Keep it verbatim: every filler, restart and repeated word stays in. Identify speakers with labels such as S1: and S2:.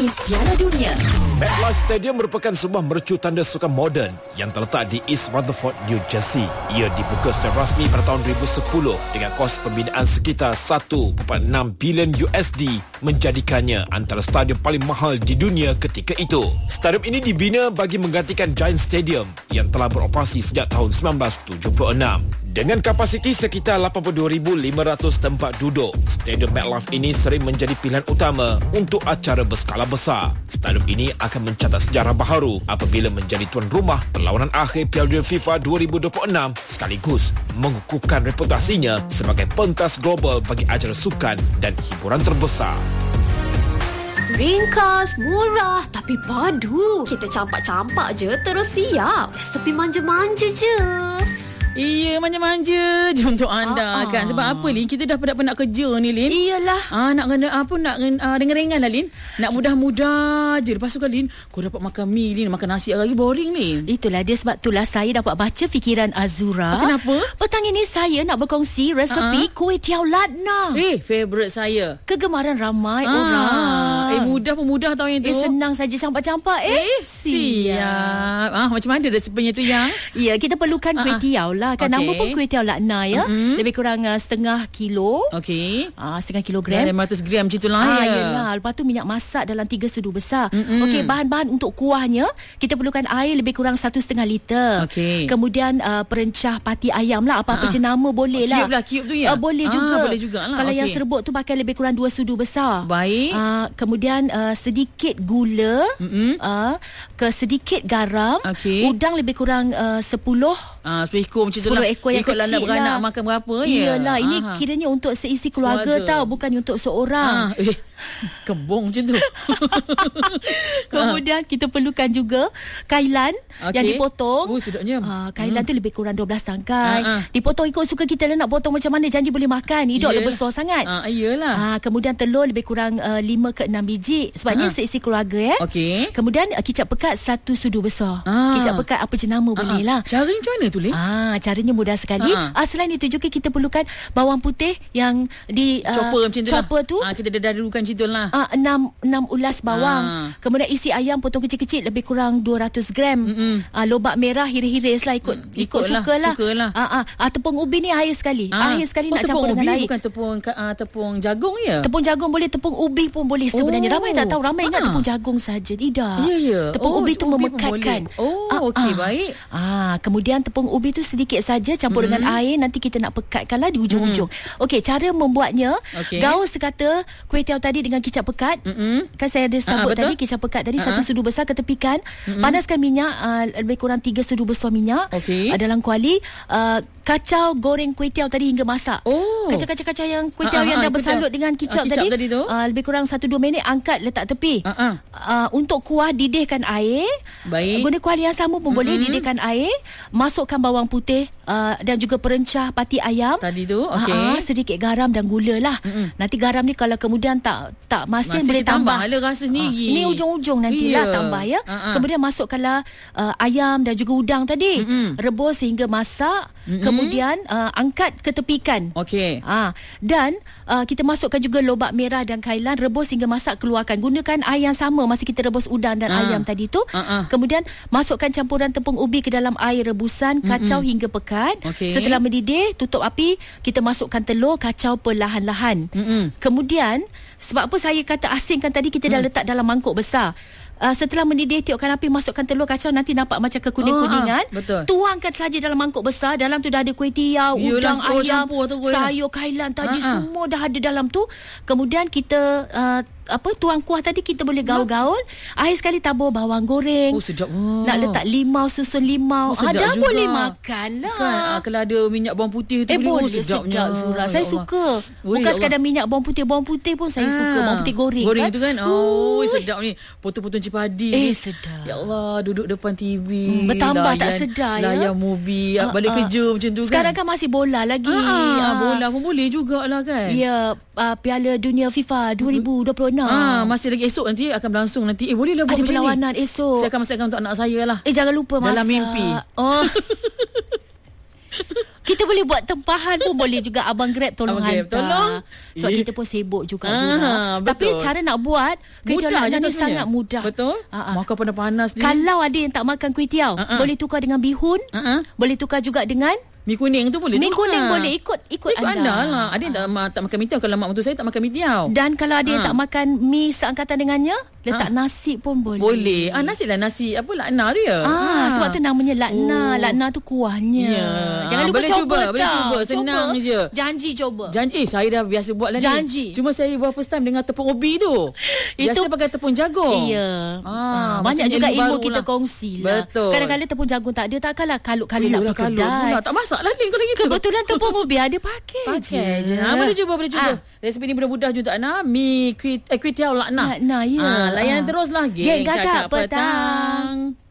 S1: Terkini Piala Dunia.
S2: MetLife Stadium merupakan sebuah mercu tanda sukan moden yang terletak di East Rutherford, New Jersey. Ia dibuka secara rasmi pada tahun dua ribu sepuluh dengan kos pembinaan sekitar satu perpuluhan enam bilion U S D, menjadikannya antara stadium paling mahal di dunia ketika itu. Stadium ini dibina bagi menggantikan Giant Stadium yang telah beroperasi sejak tahun sembilan belas tujuh puluh enam. Dengan kapasiti sekitar lapan puluh dua ribu lima ratus tempat duduk, Stadium MetLife ini sering menjadi pilihan utama untuk acara berskala besar. Stadium ini akan mencatat sejarah baharu apabila menjadi tuan rumah perlawanan akhir Piala Dunia FIFA dua ribu dua puluh enam sekaligus mengukuhkan reputasinya sebagai pentas global bagi acara sukan dan hiburan terbesar.
S1: Ringkas, murah tapi padu. Kita campak-campak je terus siap. Resepi manja-manja je.
S3: Iya, manja-manja je untuk anda
S1: Ah,
S3: kan. Sebab
S1: ah.
S3: apa, Lin? Kita dah penat-penat kerja ni, Lin.
S1: Iyalah.
S3: Ah, nak kena apa, nak uh, ringan-ringan lah, Lin. Nak mudah-mudah je. Lepas tu kan, Lin, kau dapat makan mie, Lin. Makan nasi lagi boring, Lin.
S4: Itulah dia, sebab itulah saya dapat baca fikiran Azura.
S3: Ah, kenapa?
S4: Petang ini saya nak berkongsi resepi
S3: Ah.
S4: kuih tiaw latna.
S3: Eh, favourite saya.
S4: Kegemaran ramai
S3: Ah.
S4: orang.
S3: Eh, mudah pun mudah tau yang tu.
S4: Eh, senang saja campak-campak. Eh,
S3: Siap. Ah, macam mana resepinya tu, yang?
S4: Ya, kita perlukan kuih
S3: Ah, ah.
S4: tiaw lah. Kan
S3: Okey.
S4: nama pun kuih tiaw latna ya.
S3: Mm-mm.
S4: Lebih kurang uh, setengah kilo.
S3: Okey.
S4: Ah, setengah kilogram.
S3: lima ratus gram macam tu lah,
S4: Ah,
S3: ya.
S4: yelah. Lepas tu minyak masak dalam tiga sudu besar.
S3: Mm-mm.
S4: Okey, bahan-bahan untuk kuahnya, kita perlukan air lebih kurang satu setengah liter.
S3: Okey.
S4: Kemudian uh, perencah pati ayam lah, apa-apa
S3: Ah, ah.
S4: jenama boleh
S3: Oh,
S4: lah.
S3: cube lah, cube tu ya?
S4: Uh, boleh
S3: Ah,
S4: juga.
S3: boleh jugalah.
S4: Kalau yang
S3: Okey.
S4: serbuk tu pakai lebih kurang dua sudu besar.
S3: Baik.
S4: Uh, kemudian uh, sedikit gula, uh, ke sedikit garam.
S3: Okey.
S4: Udang lebih kurang uh, sepuluh.
S3: Ah, sepuluh ekor macam tu lah.
S4: sepuluh ekor yang
S3: Ikutlah
S4: kecil
S3: nak beranak
S4: lah.
S3: makan berapa ya.
S4: Iyalah, ini
S3: Aha.
S4: kiranya untuk seisi keluarga,
S3: Keluarga.
S4: tau, bukan untuk seorang.
S3: Ah, eh, kembung macam tu.
S4: Kemudian kita perlukan juga kailan
S3: Okey.
S4: yang dipotong.
S3: Oh, sedapnya.
S4: Ah, kailan tu lebih kurang dua belas tangkai.
S3: Ah, ah.
S4: Dipotong ikut suka kita lah, nak potong macam mana, janji boleh makan. Hiduplah
S3: Iyalah.
S4: besar sangat.
S3: Ah, iyalah.
S4: Ah, kemudian telur lebih kurang uh, lima ke enam biji. Sebabnya
S3: Ah, ah.
S4: seisi keluarga eh.
S3: Okey.
S4: Kemudian uh, kicap pekat satu sudu besar.
S3: Ah.
S4: Kicap pekat apa jenama
S3: Ah,
S4: boleh
S3: ah.
S4: lah.
S3: Cara macam mana tu, Lin?
S4: Ah, caranya mudah sekali.
S3: Ah, ah.
S4: Ah, selain itu juga kita perlukan bawang putih yang di uh,
S3: Chopper macam tu
S4: chopper
S3: lah.
S4: tu.
S3: Ah, kita dah dahulukan macam tu lah.
S4: Ah, enam, enam ulas bawang.
S3: Ah.
S4: Kemudian isi ayam potong kecil-kecil lebih kurang dua ratus gram.
S3: Mm-mm.
S4: Ah, lobak merah hiris-hiris lah, ikut
S3: Mm,
S4: ikut
S3: ikutlah,
S4: suka lah.
S3: sukalah.
S4: Ah, ah. Ah, tepung ubi ni air sekali.
S3: Ah.
S4: Air sekali
S3: Oh,
S4: nak
S3: tepung
S4: campur dengan
S3: ubi,
S4: air.
S3: bukan tepung uh, tepung jagung ya?
S4: Tepung jagung boleh, tepung ubi pun boleh sebenarnya.
S3: Oh.
S4: Ramai tak tahu, ramai ingat
S3: Ah.
S4: tepung jagung saja. Tidak.
S3: Ya, ya.
S4: Tepung
S3: Oh,
S4: ubi tu
S3: ubi pun
S4: memekatkan.
S3: boleh. Oh, okey, baik.
S4: Ah, kemudian tepung ubi tu sedikit saja campur mm-hmm. dengan air, nanti kita nak pekatkanlah di hujung-hujung. Mm-hmm. Okey, cara membuatnya,
S3: Okey.
S4: gaul sekata kuih tiaw tadi dengan kicap pekat.
S3: Mm-mm.
S4: Kan saya ada sambut
S3: Ah, betul.
S4: tadi, kicap pekat tadi
S3: Ah,
S4: satu
S3: ah.
S4: sudu besar ketepikan. Mm-hmm. Panaskan minyak uh, lebih kurang tiga sudu besar minyak.
S3: Okey.
S4: Uh, dalam kuali uh, kacau goreng kuih tiaw tadi hingga masak.
S3: Oh.
S4: Kacau-kacau yang kuih tiaw
S3: Ah, ah,
S4: yang
S3: ah,
S4: dah
S3: kuih
S4: bersalut
S3: tiaw.
S4: dengan kicap,
S3: Ah, kicap
S4: tadi.
S3: tadi tu.
S4: Uh, lebih kurang satu dua minit, angkat letak tepi.
S3: Ah, ah.
S4: Uh, untuk kuah didihkan air.
S3: Baik.
S4: Guna kuali yang sama pun mm-hmm. boleh, didihkan air, masukkan bawang putih uh, dan juga perencah pati ayam.
S3: Tadi tu, okey.
S4: Ah, ah, sedikit garam dan gula lah.
S3: Mm-mm.
S4: Nanti garam ni kalau kemudian tak tak masin,
S3: Masin
S4: boleh
S3: kita
S4: tambah.
S3: tambah lah rasa sendiri.
S4: Ah, ini ujung-ujung nantilah
S3: Ya.
S4: tambah ya.
S3: Ah, ah.
S4: Kemudian masukkanlah uh, ayam dan juga udang tadi.
S3: Mm-mm.
S4: Rebus sehingga masak.
S3: Mm-mm.
S4: Kemudian uh, angkat ke tepikan.
S3: Okey.
S4: Ah, dan uh, kita masukkan juga lobak merah dan kailan, rebus hingga masak, keluarkan. Gunakan air yang sama masa kita rebus udang dan
S3: Ah.
S4: ayam tadi tu.
S3: Ah, ah.
S4: Kemudian masukkan campuran tepung ubi ke dalam air rebusan, kacau Mm-mm. hingga pekat.
S3: Okey.
S4: Setelah mendidih, tutup api, kita masukkan telur, kacau perlahan-lahan.
S3: Mm-mm.
S4: Kemudian, sebab apa saya kata asingkan tadi, kita dah
S3: Mm.
S4: letak dalam mangkuk besar. Uh, setelah mendidih, tiupkan api, masukkan telur, kacau, nanti nampak macam kekuning-kuningan.
S3: Oh, ah, betul.
S4: Tuangkan saja dalam mangkuk besar. Dalam tu dah ada kuih tiaw,
S3: Yelah,
S4: udang,
S3: oh,
S4: ayam,
S3: campur tu kuih.
S4: sayur, kailan tadi,
S3: Ah, ah.
S4: semua dah ada dalam tu. Kemudian kita uh, apa tuang kuah tadi, kita boleh gaul-gaul. Akhir sekali tabur bawang goreng.
S3: Oh, sedap. Oh.
S4: Nak letak limau, susun limau.
S3: Oh, sedap
S4: dah
S3: juga.
S4: boleh makan lah.
S3: Kan, ah, kalau ada minyak bawang putih tu
S4: Eh
S3: boleh.
S4: boleh,
S3: Oh, sedapnya.
S4: sedap Zura.
S3: Ya
S4: Saya
S3: Allah.
S4: suka.
S3: Oi,
S4: Bukan
S3: ya
S4: sekadar
S3: Allah.
S4: minyak bawang putih. Bawang putih pun saya suka. Bawang putih goreng,
S3: Goreng
S4: kan.
S3: tu kan. Oh,
S4: Ui.
S3: sedap ni. Potong-potong cipadi.
S4: Eh, sedap.
S3: Ya Allah, duduk depan T V.
S4: Hmm, bertambah tak
S3: layan-
S4: sedar, ya?
S3: Layan movie.
S4: Ah,
S3: Balik
S4: ah.
S3: kerja macam tu kan.
S4: Sekarang kan masih bola lagi.
S3: Ah,
S4: Ah.
S3: bola pun boleh jugalah kan.
S4: Ya, uh, Piala Dunia FIFA dua ribu dua puluh enam.
S3: Ah, masih lagi esok nanti akan berlangsung nanti. Eh, bolehlah buat
S4: Ada
S3: macam ni.
S4: perlawanan esok.
S3: Saya akan masakkan untuk anak saya lah.
S4: Eh, jangan lupa masak.
S3: Dalam mimpi.
S4: Oh. Kita boleh buat tempahan pun boleh juga. Abang Grab tolong
S3: Abang Grab
S4: hantar.
S3: tolong.
S4: Sebab
S3: Eh.
S4: kita pun sibuk juga.
S3: Ah,
S4: Zura. Tapi
S3: betul.
S4: cara nak buat kuih tiaw
S3: Mudah je
S4: lakna ni
S3: sebenarnya.
S4: sangat mudah.
S3: Betul.
S4: Ah, ah.
S3: Makan panas-panas ni.
S4: Kalau ada yang tak makan kuih tiaw,
S3: Ah, ah.
S4: boleh tukar dengan bihun,
S3: Ah, ah.
S4: boleh tukar juga dengan
S3: Mi kuning tu boleh
S4: mi
S3: tukar.
S4: kuning, boleh ikut ikut,
S3: Ikut anda lah. Ada yang tak, ma- tak makan mi tiaw. Kalau mak mentua saya tak makan mi tiaw.
S4: Dan kalau ada yang
S3: Ha.
S4: tak makan mi seangkatan dengannya, letak nasi pun boleh.
S3: Boleh. Ah, nasi lah nasi. Apa lakna dia.
S4: Ah, sebab tu namanya lakna.
S3: Oh.
S4: Lakna tu kuahnya.
S3: Ya.
S4: Jangan
S3: Ah,
S4: lupa
S3: boleh
S4: coba.
S3: cuba, boleh
S4: tau.
S3: cuba. Senang
S4: Cuba.
S3: je.
S4: Janji coba.
S3: Janji, eh saya dah biasa buat lah ni.
S4: Janji.
S3: Cuma saya buat first time dengan tepung ubi tu. Biasa
S4: Itu-
S3: pakai tepung jagung.
S4: Ya.
S3: Ah,
S4: banyak
S3: maksudnya
S4: juga
S3: ilmu
S4: ilmu
S3: baru
S4: kita
S3: lah.
S4: kongsi lah.
S3: Betul.
S4: Kadang-kadang tepung jagung tak ada, takkanlah kalut-kalut nak
S3: Yelah,
S4: pergi
S3: kalau
S4: kedai.
S3: pula tak masak lah ni kalau gitu.
S4: Kebetulan tepung ubi ada pakai
S3: Pakai je.
S4: je.
S3: Ha, boleh cuba, boleh cuba.
S4: Ah.
S3: Resipi ni mudah-mudah je untuk anda. Mi kuih, eh, kuih tiaw lakna.
S4: Lakna, ya.
S3: Ah, layan
S4: Ah.
S3: teruslah.
S4: Geng Kakak
S3: Kakak
S4: Petang.